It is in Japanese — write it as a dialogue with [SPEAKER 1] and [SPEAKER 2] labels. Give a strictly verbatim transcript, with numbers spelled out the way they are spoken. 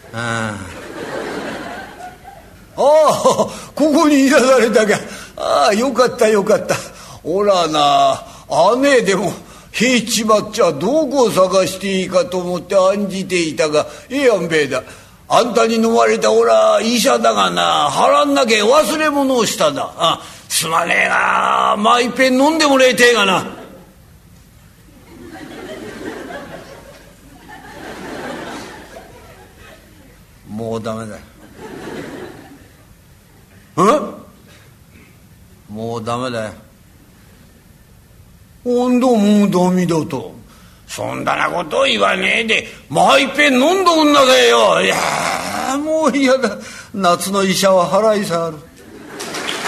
[SPEAKER 1] ああ、ここにいらされたか。ああ、よかったよかった。おらな、姉でもへいちまっちゃどこを探していいかと思って案じていたが、ええやんべえだ。あんたに飲まれたおら医者だがな、払んなきゃ忘れ物をしただ。あ、すまねえが、まあいっぺん飲んでもらいてえがな。もうダメだ。うんもうダメだよ。ほんともうダメだと。そんなこと言わねえで、まあいっぺん飲んどんなかよ。いやもう嫌だ。夏の医者は払いさある。